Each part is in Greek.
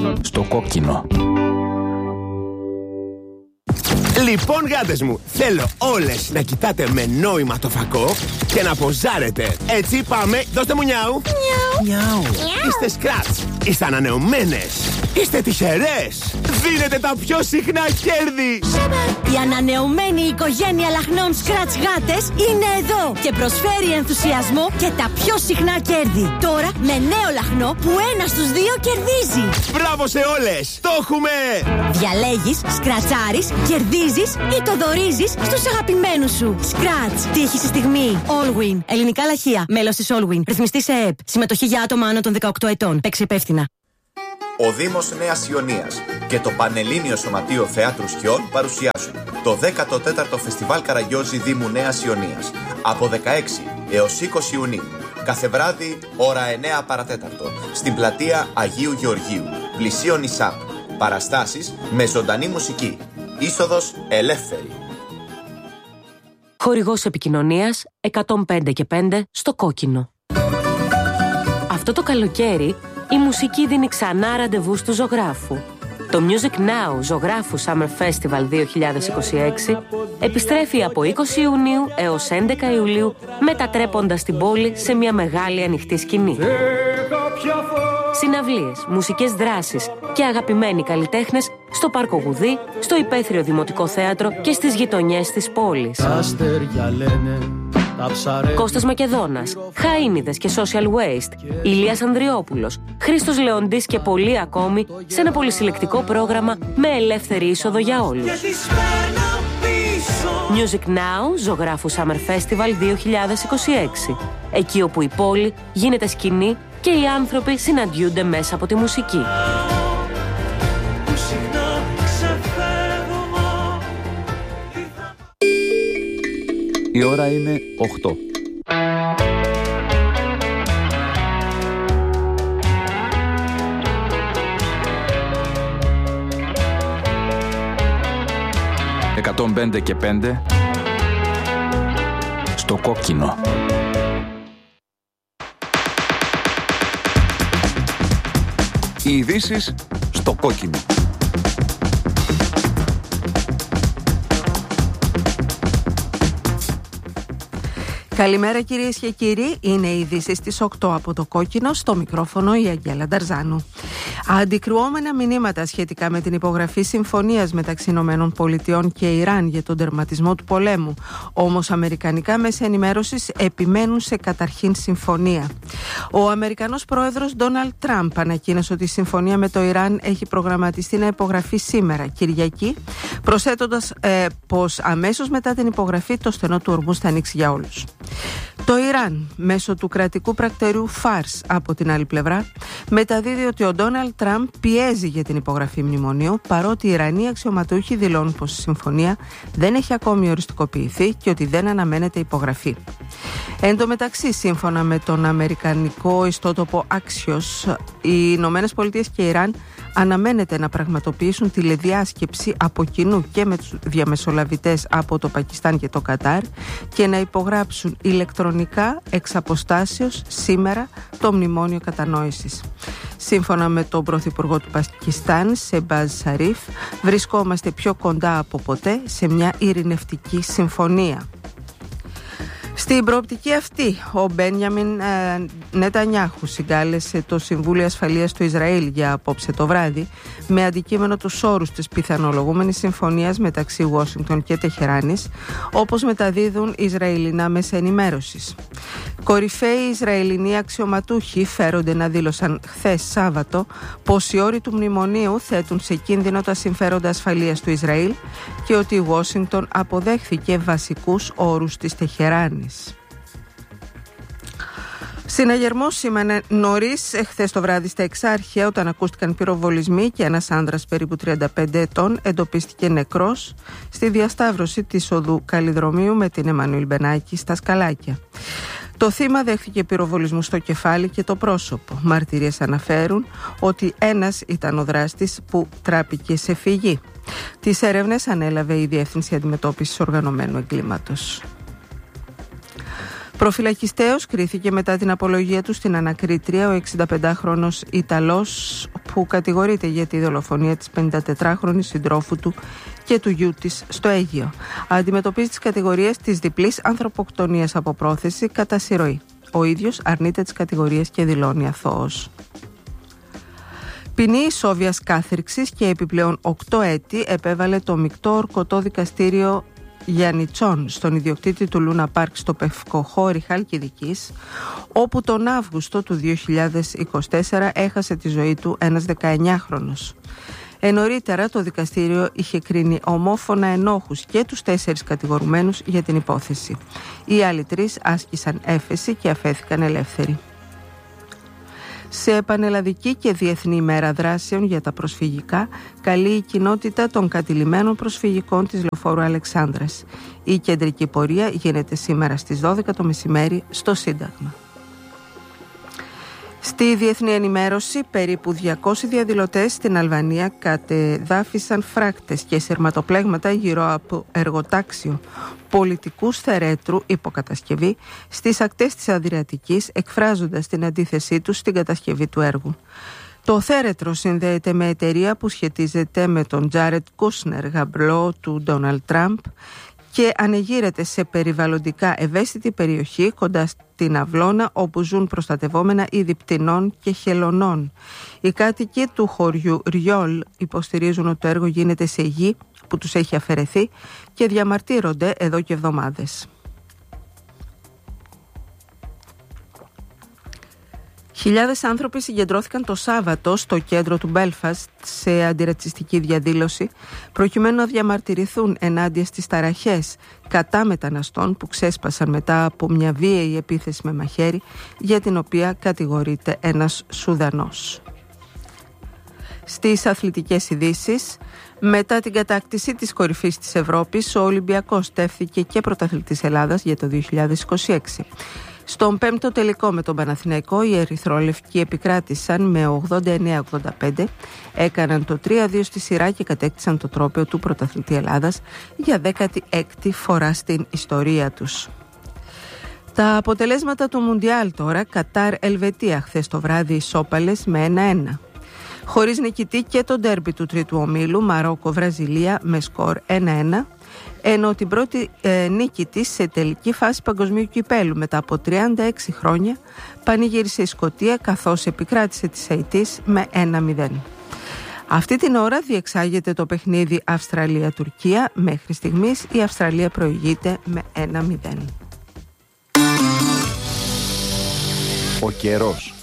Στο κόκκινο. Λοιπόν, γάτες μου, θέλω όλες να κοιτάτε με νόημα το φακό και να ποζάρετε. Έτσι πάμε, δώστε μου νιάου. Νιάου. Είστε σκράτς, είστε ανανεωμένες, είστε τυχερές. Δίνετε τα πιο συχνά κέρδη. Η ανανεωμένη οικογένεια λαχνών σκράτς γάτες είναι εδώ και προσφέρει ενθουσιασμό και τα πιο συχνά κέρδη. Τώρα με νέο λαχνό που 1 στους 2 κερδίζει. Μπράβο σε όλες, το έχουμε! Διαλέγεις, σκρατσάρεις, κερδίζεις ή το δωρίζεις στους αγαπημένους σου. Σκράτς, τύχη στη στιγμή. Allwin, ελληνικά λαχεία, μέλος της Allwin, ρυθμιστή σε ΕΕΠ. Συμμετοχή για άτομα άνω των 18 ετών. Παίξε υπεύθυνα. Ο Δήμος Νέας Ιωνίας και το Πανελλήνιο Σωματείο Θεάτρου Σκιών παρουσιάζουν το 14ο Φεστιβάλ Καραγιόζη Δήμου Νέας Ιωνίας από 16 έως 20 Ιουνίου. Κάθε βράδυ, ώρα 9 παρατέταρτο, στην πλατεία Αγίου Γεωργίου, πλησίον ΙΣΑΠ. Παραστάσεις με ζωντανή μουσική. Είσοδος ελεύθερη. Χορηγός επικοινωνίας 105 και 5 στο κόκκινο. Αυτό το καλοκαίρι η μουσική δίνει ξανά ραντεβού του ζωγράφου. Το Music Now Ζωγράφου Summer Festival 2026 επιστρέφει από 20 Ιουνίου έως 11 Ιουλίου, μετατρέποντας την πόλη σε μια μεγάλη ανοιχτή σκηνή. Συναυλίες, μουσικές δράσεις και αγαπημένοι καλλιτέχνες στο Πάρκο Γουδί, στο Υπαίθριο Δημοτικό Θέατρο και στις γειτονιές της πόλης. Κώστας Μακεδόνας, Χαΐνιδες και Social Waste, Ηλίας Ανδριόπουλος, Χρήστος Λεοντής και πολλοί ακόμη σε ένα πολυσυλλεκτικό πρόγραμμα με ελεύθερη είσοδο για όλους. Music Now Ζωγράφου Summer Festival 2026. Εκεί όπου η πόλη γίνεται σκηνή και οι άνθρωποι συναντιούνται μέσα από τη μουσική. Η ώρα είναι 8. «105 και 5» στο κόκκινο. Οι ειδήσεις στο κόκκινο. Καλημέρα κυρίες και κύριοι, είναι οι ειδήσεις στις 8 από το κόκκινο, στο μικρόφωνο η Αγγέλα Νταρζάνου. Αντικρουόμενα μηνύματα σχετικά με την υπογραφή συμφωνίας μεταξύ ΗΠΑ και Ιράν για τον τερματισμό του πολέμου. Όμως αμερικανικά μέσα ενημέρωσης επιμένουν σε καταρχήν συμφωνία. Ο Αμερικανός πρόεδρος Ντόναλντ Τραμπ ανακοίνωσε ότι η συμφωνία με το Ιράν έχει προγραμματιστεί να υπογραφεί σήμερα, Κυριακή, προσθέτοντας πως αμέσως μετά την υπογραφή το στενό του ορμούς θα ανοίξει για όλους. Το Ιράν, μέσω του κρατικού πρακτορείου Φάρς από την άλλη πλευρά, μεταδίδει ότι ο Ντόναλντ Τραμπ πιέζει για την υπογραφή μνημονίου, παρότι οι Ιρανοί αξιωματούχοι δηλώνουν πως η συμφωνία δεν έχει ακόμη οριστικοποιηθεί και ότι δεν αναμένεται υπογραφή. Εν τω μεταξύ, σύμφωνα με τον αμερικανικό ιστότοπο Axios, οι Ηνωμένες Πολιτείες και Ιράν αναμένεται να πραγματοποιήσουν τηλεδιάσκεψη από κοινού και με τους διαμεσολαβητές από το Πακιστάν και το Κατάρ και να υπογράψουν ηλεκτρονικά εξ αποστάσεως σήμερα το μνημόνιο κατανόησης. Σύμφωνα με τον Πρωθυπουργό του Πακιστάν, Σεμπάζ Σαρίφ, βρισκόμαστε πιο κοντά από ποτέ σε μια ειρηνευτική συμφωνία. Στην προοπτική αυτή, ο Μπένιαμιν Νετανιάχου συγκάλεσε το Συμβούλιο Ασφαλείας του Ισραήλ για απόψε το βράδυ με αντικείμενο τους όρους της πιθανολογούμενης συμφωνίας μεταξύ Ουάσιγκτον και Τεχεράνης, όπως μεταδίδουν Ισραηλινά μέσα ενημέρωσης. Κορυφαίοι Ισραηλινοί αξιωματούχοι φέρονται να δήλωσαν χθες Σάββατο πως οι όροι του μνημονίου θέτουν σε κίνδυνο τα συμφέροντα ασφαλείας του Ισραήλ και ότι η Ουάσιγκτον αποδέχθηκε βασικούς όρους της Τεχεράνης. Συναγερμός σήμανε νωρίς χθες το βράδυ στα Εξάρχεια όταν ακούστηκαν πυροβολισμοί και ένας άνδρας περίπου 35 ετών εντοπίστηκε νεκρός στη διασταύρωση της οδού Καλλιδρομίου με την Εμμανουήλ Μπενάκη στα Σκαλάκια. Το θύμα δέχθηκε πυροβολισμού στο κεφάλι και το πρόσωπο. Μαρτυρίες αναφέρουν ότι ένας ήταν ο δράστης που τράπηκε σε φυγή. Τις έρευνες ανέλαβε η Διεύθυνση Αντιμετώπισης Οργανωμένου Εγκλήματος. Προφυλακιστέως κρίθηκε μετά την απολογία του στην ανακρίτρια ο 65χρονος Ιταλός που κατηγορείται για τη δολοφονία της 54χρονης συντρόφου του και του γιού της στο Αίγυο. Αντιμετωπίζει τις κατηγορίες της διπλής ανθρωποκτονίας από πρόθεση κατά συρροή. Ο ίδιος αρνείται τις κατηγορίες και δηλώνει αθώος. Ποινή ισόβιας κάθριξης και επιπλέον 8 έτη επέβαλε το μεικτό ορκωτό δικαστήριο Γιαννιτσών στον ιδιοκτήτη του Λούνα Πάρκ στο Πευκοχώρι Χαλκιδικής, όπου τον Αύγουστο του 2024 έχασε τη ζωή του ένας 19χρονος. Νωρίτερα το δικαστήριο είχε κρίνει ομόφωνα ενόχους και τους 4 κατηγορουμένους για την υπόθεση. Οι άλλοι 3 άσκησαν έφεση και αφέθηκαν ελεύθεροι. Σε πανελλαδική και διεθνή ημέρα δράσεων για τα προσφυγικά, καλεί η κοινότητα των κατηλημμένων προσφυγικών της Λεωφόρου Αλεξάνδρας. Η κεντρική πορεία γίνεται σήμερα στις 12 το μεσημέρι στο Σύνταγμα. Στη διεθνή ενημέρωση, περίπου 200 διαδηλωτές στην Αλβανία κατεδάφισαν φράκτες και σειρματοπλέγματα γύρω από εργοτάξιο πολιτικού θερέτρου υποκατασκευή στις ακτές της Αδριατικής, εκφράζοντας την αντίθεσή τους στην κατασκευή του έργου. Το θέρετρο συνδέεται με εταιρεία που σχετίζεται με τον Τζάρετ Κούσνερ, γαμπρό του Ντόναλντ Τραμπ, και ανεγείρεται σε περιβαλλοντικά ευαίσθητη περιοχή κοντά στην Αυλώνα, όπου ζουν προστατευόμενα είδη πτηνών και χελωνών. Οι κάτοικοι του χωριού Ριόλ υποστηρίζουν ότι το έργο γίνεται σε γη που τους έχει αφαιρεθεί και διαμαρτύρονται εδώ και εβδομάδες. Χιλιάδες άνθρωποι συγκεντρώθηκαν το Σάββατο στο κέντρο του Μπέλφαστ σε αντιρατσιστική διαδήλωση, προκειμένου να διαμαρτυρηθούν ενάντια στις ταραχές κατά μεταναστών που ξέσπασαν μετά από μια βίαιη επίθεση με μαχαίρι, για την οποία κατηγορείται ένας Σουδανός. Στις αθλητικές ειδήσεις, μετά την κατάκτηση της κορυφής της Ευρώπης, ο Ολυμπιακός στέφθηκε και πρωταθλητής Ελλάδας για το 2026. Στον 5ο τελικό με τον Παναθηναϊκό, οι ερυθρόλευκοι επικράτησαν με 89-85, έκαναν το 3-2 στη σειρά και κατέκτησαν το τρόπαιο του πρωταθλητή Ελλάδας για 16η φορά στην ιστορία τους. Τα αποτελέσματα του Μουντιάλ τώρα: Κατάρ-Ελβετία χθες το βράδυ ισόπαλες με 1-1. Χωρίς νικητή και το ντέρμπι του τρίτου ομίλου, Μαρόκο-Βραζιλία με σκορ 1-1. Ενώ την πρώτη νίκη της σε τελική φάση παγκοσμίου κυπέλου μετά από 36 χρόνια πανηγύρισε η Σκωτία, καθώς επικράτησε της Αιτής με 1-0. Αυτή την ώρα διεξάγεται το παιχνίδι Αυστραλία-Τουρκία. Μέχρι στιγμής η Αυστραλία προηγείται με 1-0. Ο καιρός.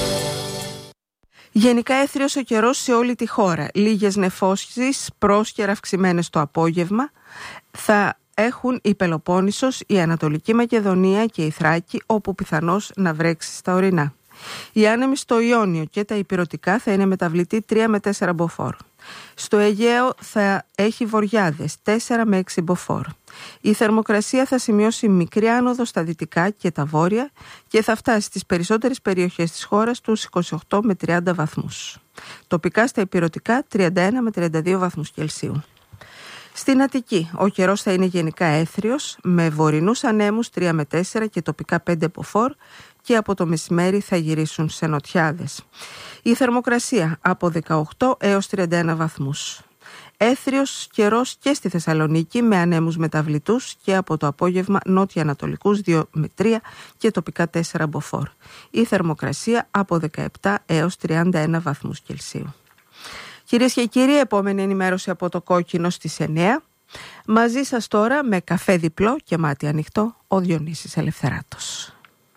Γενικά έθριος ο καιρός σε όλη τη χώρα. Λίγες νεφώσεις, πρόσκαιρα αυξημένες το απόγευμα. Θα έχουν η Πελοπόννησος, η Ανατολική Μακεδονία και η Θράκη, όπου πιθανώς να βρέξει στα ορεινά. Οι άνεμοι στο Ιόνιο και τα Ηπειρωτικά θα είναι μεταβλητή 3 με 4 μποφόρ. Στο Αιγαίο θα έχει βοριάδες 4 με 6 μποφόρ. Η θερμοκρασία θα σημειώσει μικρή άνοδο στα δυτικά και τα βόρεια και θα φτάσει στις περισσότερες περιοχές της χώρας τους 28 με 30 βαθμούς. Τοπικά στα Ηπειρωτικά 31 με 32 βαθμούς Κελσίου. Στην Αττική ο καιρός θα είναι γενικά έθριος με βορεινούς ανέμους 3 με 4 και τοπικά 5 μποφόρ, και από το μεσημέρι θα γυρίσουν σε νοτιάδες. Η θερμοκρασία από 18 έως 31 βαθμούς. Έθριος καιρός και στη Θεσσαλονίκη με ανέμους μεταβλητούς και από το απόγευμα νότια-ανατολικούς 2 με 3 και τοπικά 4 μποφόρ. Η θερμοκρασία από 17 έως 31 βαθμούς Κελσίου. Κυρίες και κύριοι, επόμενη ενημέρωση από το Κόκκινο στις 9. Μαζί σας τώρα με καφέ διπλό και μάτι ανοιχτό, ο Διονύσης Ελευθεράτος.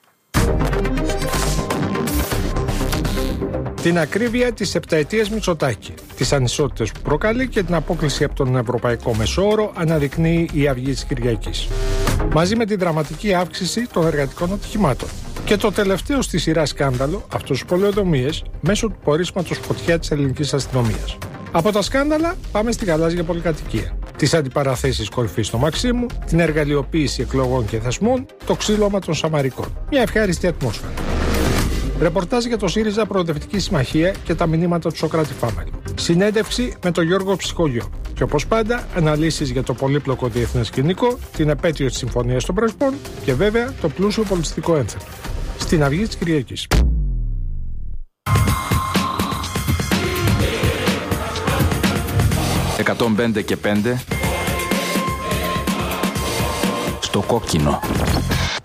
Την ακρίβεια της επταετίας Μητσοτάκη, τις ανισότητες που προκαλεί και την απόκλιση από τον Ευρωπαϊκό Μεσόωρο αναδεικνύει η Αυγή της Κυριακής. Μαζί με την δραματική αύξηση των εργατικών ατυχημάτων. Και το τελευταίο στη σειρά σκάνδαλο, αυτός τους πολεοδομίες, μέσω του πορίσματος φωτιά της ελληνικής αστυνομίας. Από τα σκάνδαλα πάμε στη γαλάζια πολυκατοικία. Τις αντιπαραθέσεις κορυφής στο Μαξίμου, την εργαλειοποίηση εκλογών και θεσμών, το ξύλωμα των Σαμαρικών. Μια ευχάριστη ατμόσφαιρα. Ρεπορτάζ για το ΣΥΡΙΖΑ Προοδευτική Συμμαχία και τα μηνύματα του Σωκράτη Φάμελ. Συνέντευξη με τον Γιώργο Ψυχογειό. Και όπως πάντα, αναλύσεις για το πολύπλοκο διεθνές σκηνικό, την επέτειο της Συμφωνίας των Πρεσπών και βέβαια το πλούσιο πολιτιστικό ένθετο. Στην Αυγή της Κυριακής. 105 και 5 στο κόκκινο.